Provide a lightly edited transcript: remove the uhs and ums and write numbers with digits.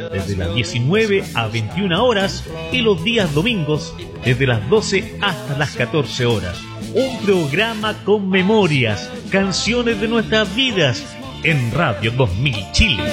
desde las 19 a 21 horas y los días domingos desde las 12 hasta las 14 horas. Un programa con memorias, canciones de nuestras vidas en Radio 2000 Chile.